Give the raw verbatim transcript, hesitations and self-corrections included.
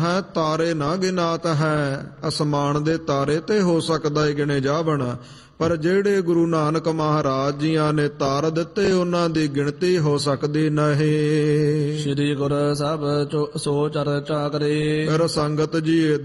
ਹੈ ਤਾਰੇ ਨਾ ਗਿਨਾਤ ਹੈ। ਅਸਮਾਨ ਦੇ ਤਾਰੇ ਤੇ ਹੋ ਸਕਦਾ ਏ ਗਿਣੇ ਜਾਵਣ, ਪਰ ਜਿਹੜੇ ਗੁਰੂ ਨਾਨਕ ਮਹਾਰਾਜ ਜੀਆਂ ਨੇ ਤਾਰ ਦਿੱਤੇ ਉਹਨਾਂ ਦੀ ਗਿਣਤੀ ਹੋ ਸਕਦੀ ਨਹੀਂ। ਸ੍ਰੀ ਗੁਰ ਸਭ ਸੋ ਚਰਚਾ ਕਰੇ। ਫਿਰ ਸੰਗਤ ਜੀ